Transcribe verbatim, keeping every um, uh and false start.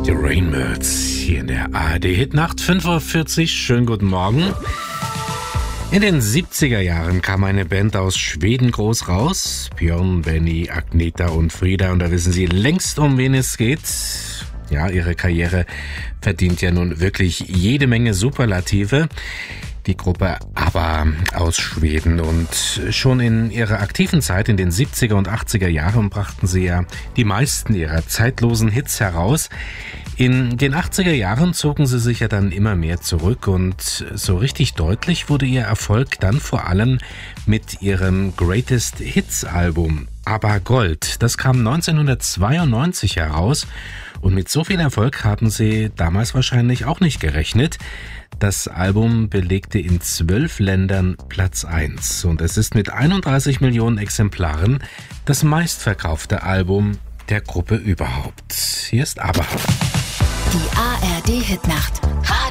Die Rainbirds hier in der A R D-Hitnacht, fünf Uhr vierzig. Schönen guten Morgen. In den siebziger Jahren kam eine Band aus Schweden groß raus. Björn, Benny, Agneta und Frida. Und da wissen Sie längst, um wen es geht. Ja, ihre Karriere verdient ja nun wirklich jede Menge Superlative. Die Gruppe ABBA aus Schweden, und schon in ihrer aktiven Zeit in den siebziger und achtziger Jahren brachten sie ja die meisten ihrer zeitlosen Hits heraus. In den achtziger Jahren zogen sie sich ja dann immer mehr zurück, und so richtig deutlich wurde ihr Erfolg dann vor allem mit ihrem Greatest Hits Album ABBA Gold. Das kam neunzehnhundertzweiundneunzig heraus, und mit so viel Erfolg haben sie damals wahrscheinlich auch nicht gerechnet. Das Album belegte in zwölf Ländern Platz eins, und es ist mit einunddreißig Millionen Exemplaren das meistverkaufte Album der Gruppe überhaupt. Hier ist ABBA. Die A R D-Hitnacht.